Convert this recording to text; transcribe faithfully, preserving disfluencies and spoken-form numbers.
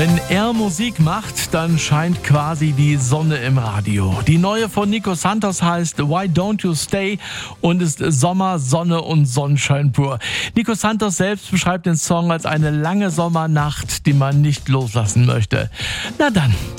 Wenn er Musik macht, dann scheint quasi die Sonne im Radio. Die neue von Nico Santos heißt Why Don't You Stay und ist Sommer, Sonne und Sonnenschein pur. Nico Santos selbst beschreibt den Song als eine lange Sommernacht, die man nicht loslassen möchte. Na dann,